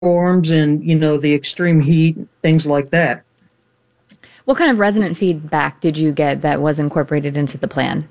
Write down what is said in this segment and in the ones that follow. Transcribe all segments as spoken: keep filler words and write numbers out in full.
storms and, you know, the extreme heat, things like that. What kind of resident feedback did you get that was incorporated into the plan?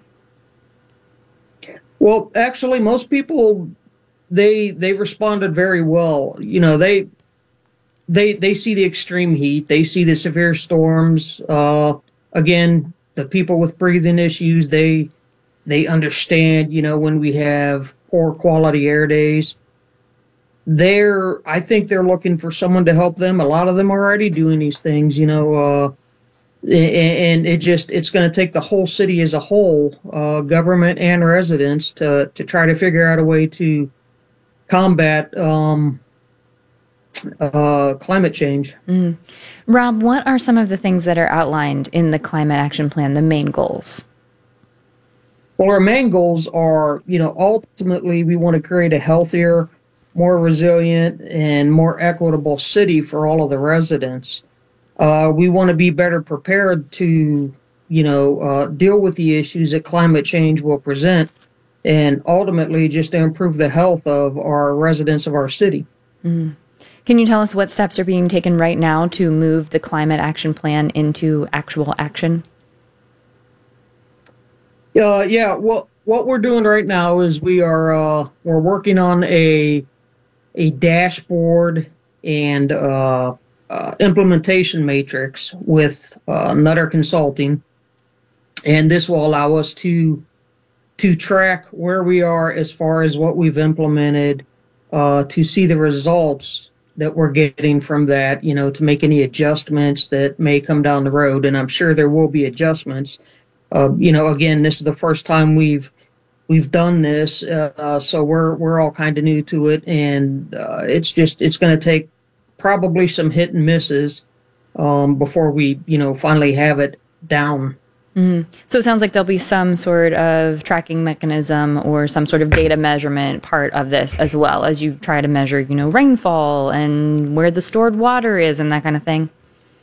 Well, actually, most people they they responded very well. You know, they they they see the extreme heat, they see the severe storms. Uh, again, the people with breathing issues, they they understand. You know, when we have poor quality air days, they're I think they're looking for someone to help them. A lot of them are already doing these things. You know, uh, and it just it's going to take the whole city as a whole, uh, government and residents, to to try to figure out a way to combat um, uh, climate change. Mm. Rob, what are some of the things that are outlined in the Climate Action Plan, the main goals? Well, our main goals are, you know, ultimately we want to create a healthier, more resilient, and more equitable city for all of the residents. Uh, we want to be better prepared to, you know, uh, deal with the issues that climate change will present, and ultimately just to improve the health of our residents of our city. Mm. Can you tell us what steps are being taken right now to move the Climate Action Plan into actual action? Uh, yeah, well, what we're doing right now is we are uh, we're working on a a dashboard and uh, uh, implementation matrix with uh, Nutter Consulting, and this will allow us to to track where we are as far as what we've implemented, uh, to see the results that we're getting from that, you know, to make any adjustments that may come down the road, and I'm sure there will be adjustments. Uh, you know, again, this is the first time we've we've done this, uh, so we're we're all kind of new to it, and uh, it's just it's going to take probably some hit and misses um, before we, you know, finally have it down. Mm. So it sounds like there'll be some sort of tracking mechanism or some sort of data measurement part of this, as well as you try to measure, you know, rainfall and where the stored water is and that kind of thing.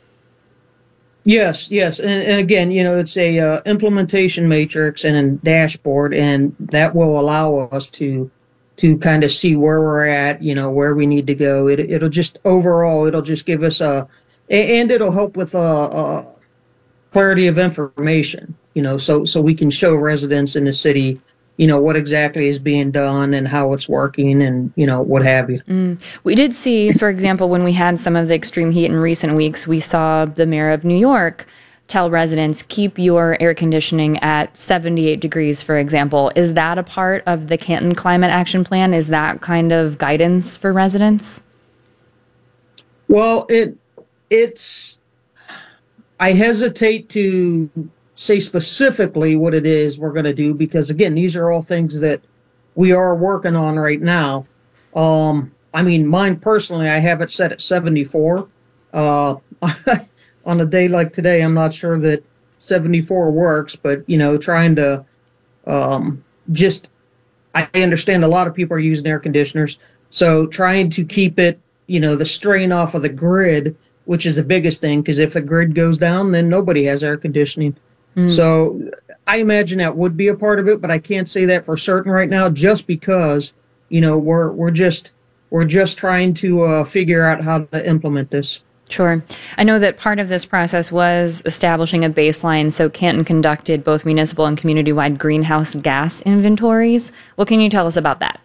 Yes, yes, and, and again, you know, it's a uh, implementation matrix and a dashboard, and that will allow us to to kind of see where we're at, you know, where we need to go. It it'll just overall, it'll just give us a, and it'll help with a, a clarity of information, you know, so so we can show residents in the city, you know, what exactly is being done and how it's working and, you know, what have you. Mm. We did see, for example, when we had some of the extreme heat in recent weeks, we saw the mayor of New York tell residents, keep your air conditioning at seventy-eight degrees, for example. Is that a part of the Canton Climate Action Plan? Is that kind of guidance for residents? Well, it it's, I hesitate to say specifically what it is we're going to do, because again, these are all things that we are working on right now. Um, I mean, mine personally, I have it set at seventy-four. Uh, on a day like today, I'm not sure that seventy-four works, but you know, trying to um, just, I understand a lot of people are using air conditioners, so trying to keep it, you know, the strain off of the grid, which is the biggest thing, because if the grid goes down, then nobody has air conditioning. Mm. So I imagine that would be a part of it, but I can't say that for certain right now, just because, you know, we're we're just we're just trying to uh, figure out how to implement this. Sure. I know that part of this process was establishing a baseline. So Canton conducted both municipal and community-wide greenhouse gas inventories. What can you tell us about that?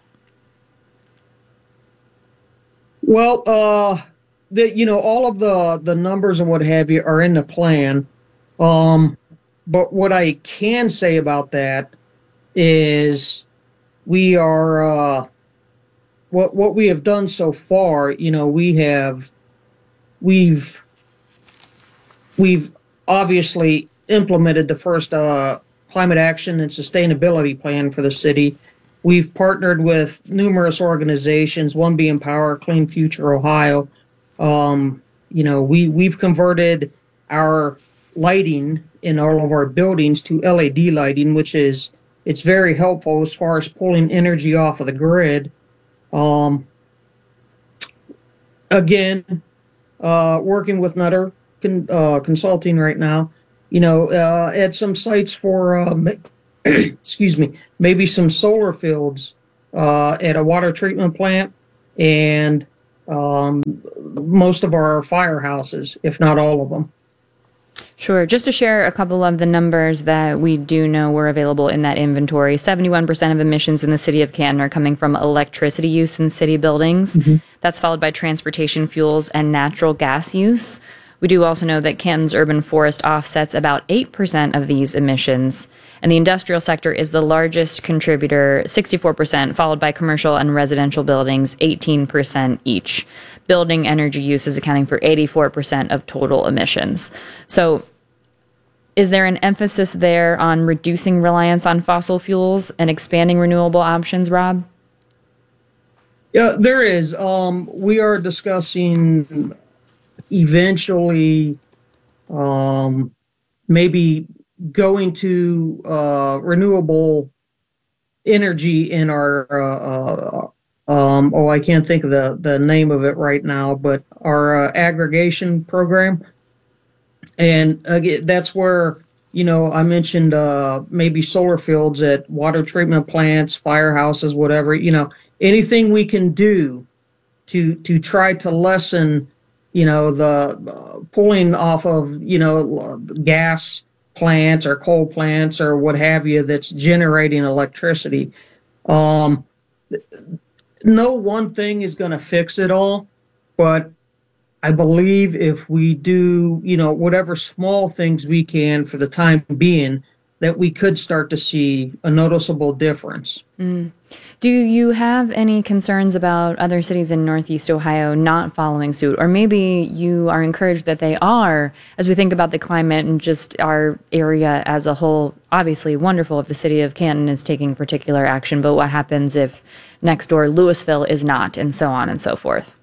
Well, uh, the, you know, all of the, the numbers and what have you are in the plan. Um, but what I can say about that is we are, uh, what, what we have done so far, you know, we have, we've, we've obviously implemented the first, uh, climate action and sustainability plan for the city. We've partnered with numerous organizations, one being Power Clean Future Ohio. Um, you know, we, we've converted our lighting in all of our buildings to L E D lighting, which is, it's very helpful as far as pulling energy off of the grid. Um, again, uh, working with Nutter con, uh, Consulting right now, you know, uh, at some sites for, uh, excuse me, maybe some solar fields uh, at a water treatment plant, and um, most of our firehouses, if not all of them. Sure. Just to share a couple of the numbers that we do know were available in that inventory, seventy-one percent of emissions in the city of Canton are coming from electricity use in city buildings. Mm-hmm. That's followed by transportation fuels and natural gas use. We do also know that Canton's urban forest offsets about eight percent of these emissions, and the industrial sector is the largest contributor, sixty-four percent, followed by commercial and residential buildings, eighteen percent each. Building energy use is accounting for eighty-four percent of total emissions. So is there an emphasis there on reducing reliance on fossil fuels and expanding renewable options, Rob? Yeah, there is. Um, we are discussing eventually um, maybe going to uh, renewable energy in our, uh, uh, um, oh, I can't think of the, the name of it right now, but our uh, aggregation program. And again, that's where, you know, I mentioned uh, maybe solar fields at water treatment plants, firehouses, whatever, you know, anything we can do to to try to lessen, you know, the uh, pulling off of, you know, gas plants or coal plants or what have you that's generating electricity. Um, no one thing is going to fix it all, but I believe if we do, you know, whatever small things we can for the time being, that we could start to see a noticeable difference. Mm. Do you have any concerns about other cities in Northeast Ohio not following suit? Or maybe you are encouraged that they are, as we think about the climate and just our area as a whole. Obviously wonderful if the city of Canton is taking particular action, but what happens if next door Louisville is not, and so on and so forth?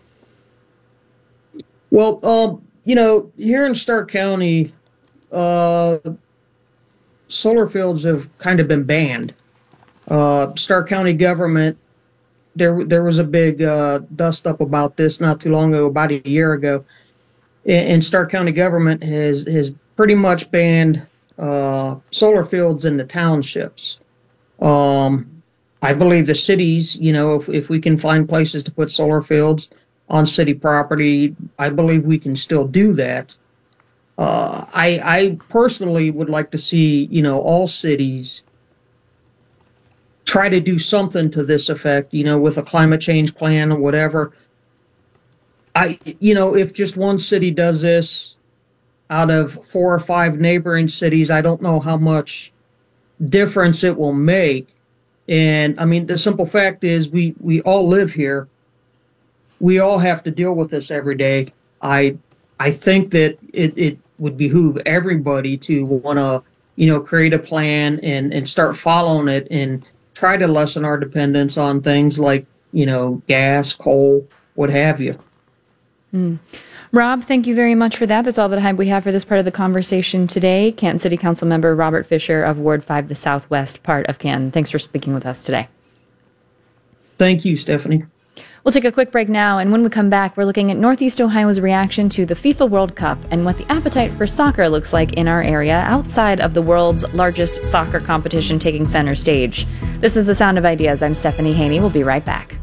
Well, um, you know, here in Stark County, uh, solar fields have kind of been banned. Uh, Stark County government, there there was a big uh, dust up about this not too long ago, about a year ago, and Stark County government has has pretty much banned uh, solar fields in the townships. Um, I believe the cities, you know, if if we can find places to put solar fields on city property, I believe we can still do that. Uh, I, I personally would like to see, you know, all cities try to do something to this effect, you know, with a climate change plan or whatever. I, you know, if just one city does this out of four or five neighboring cities, I don't know how much difference it will make. And I mean, the simple fact is we, we all live here. We all have to deal with this every day. I I think that it, it would behoove everybody to want to, you know, create a plan and, and start following it and try to lessen our dependence on things like, you know, gas, coal, what have you. Mm. Rob, thank you very much for that. That's all the time we have for this part of the conversation today. Canton City Council member Robert Fisher of Ward five, the southwest part of Canton. Thanks for speaking with us today. Thank you, Stephanie. We'll take a quick break now, and when we come back, we're looking at Northeast Ohio's reaction to the FIFA World Cup and what the appetite for soccer looks like in our area outside of the world's largest soccer competition taking center stage. This is The Sound of Ideas. I'm Stephanie Haney. We'll be right back.